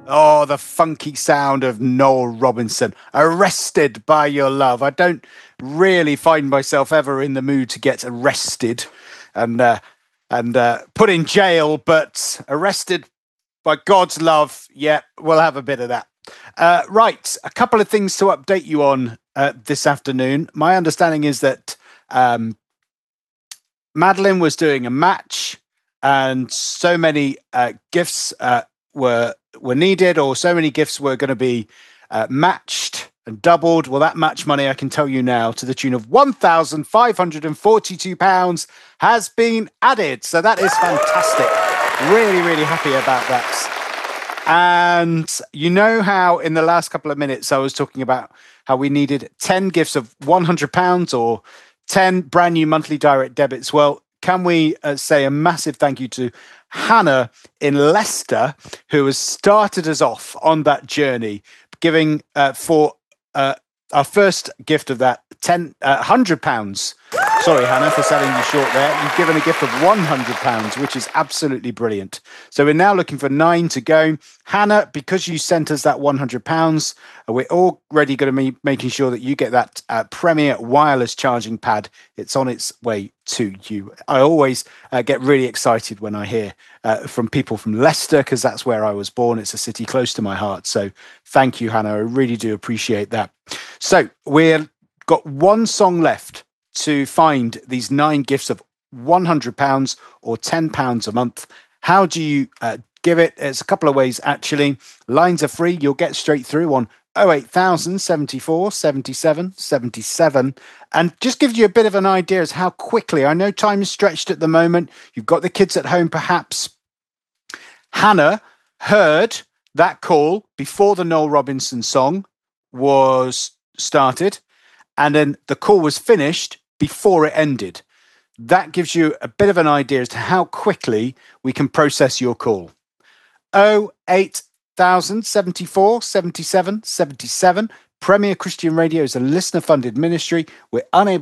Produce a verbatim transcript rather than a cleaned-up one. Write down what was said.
Oh, the funky sound of Noel Robinson, Arrested by Your Love. I don't really find myself ever in the mood to get arrested and uh, and uh, put in jail, but arrested by God's love, yeah, we'll have a bit of that. Uh, right, a couple of things to update you on uh, this afternoon. My understanding is that um, Madeline was doing a match, and so many uh, gifts uh, were were needed, or so many gifts were going to be uh, matched and doubled. Well, that match money, I can tell you now, to the tune of one thousand five hundred forty-two pounds has been added. So that is fantastic. Really, really happy about that. And you know how in the last couple of minutes I was talking about how we needed ten gifts of one hundred pounds or ten brand new monthly direct debits. Well, can we uh, say a massive thank you to Hannah in Leicester, who has started us off on that journey, giving uh, for uh, our first gift of that ten, uh, one hundred pounds. Sorry, Hannah, for selling you short there. You've given a gift of one hundred pounds, which is absolutely brilliant. So we're now looking for nine to go. Hannah, because you sent us that one hundred pounds, we're already going to be making sure that you get that uh, Premier wireless charging pad. It's on its way to you. I always uh, get really excited when I hear uh, from people from Leicester, because that's where I was born. It's a city close to my heart. So thank you, Hannah. I really do appreciate that. So we've got one song left to find these nine gifts of one hundred pounds or ten pounds a month. How do you uh, give it? It's a couple of ways, actually. Lines are free. You'll get straight through on oh eight thousand seventy-four seventy-seven seventy-seven. And just gives you a bit of an idea as how quickly, I know time is stretched at the moment. You've got the kids at home, perhaps. Hannah heard that call before the Noel Robinson song was started. And then the call was finished before it ended. That gives you a bit of an idea as to how quickly we can process your call. oh eight thousand seventy-four seventy-seven seventy-seven. Premier Christian Radio is a listener-funded ministry. We're unable